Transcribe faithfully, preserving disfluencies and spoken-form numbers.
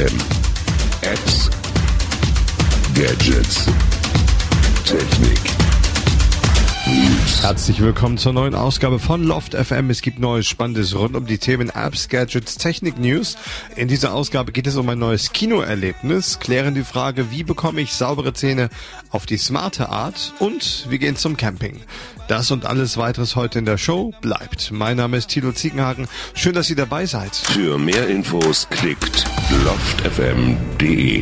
M. Apps, Gadgets, Technik, News. Herzlich willkommen zur neuen Ausgabe von Loft F M. Es gibt Neues Spannendes rund um die Themen Apps, Gadgets, Technik, News. In dieser Ausgabe geht es um ein neues Kinoerlebnis, klären die Frage, wie bekomme ich saubere Zähne auf die smarte Art und wir gehen zum Camping. Das und alles weiteres heute in der Show. Bleibt. Mein Name ist Thilo Ziegenhagen. Schön, dass ihr dabei seid. Für mehr Infos klickt loft f m punkt d e.